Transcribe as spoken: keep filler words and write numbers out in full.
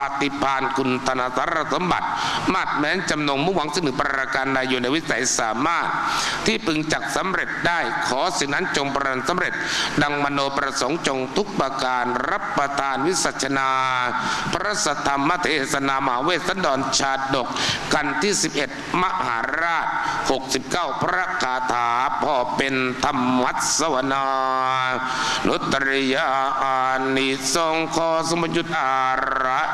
ปฏิภาณคุณธนาสารสมบัติมาดแม้นจำนงมุ่งหวังสิ่งหนึ่งประการใดอยู่ในวิสัยสามารถที่พึงจักสำเร็จได้ขอสิ่งนั้นจงประสบสำเร็จดังมโนประสงค์จงทุกประการรับประทานวิสัชนาพระสัทธรรมเทศนามหาเวสสันดรชาดกกันที่สิบเอ็ดมหาราชหกสิบเก้าพระคาถาพ่อเป็นธรรมวัสวนานุตริยาอานิสงส์ขอสมยุตอาระ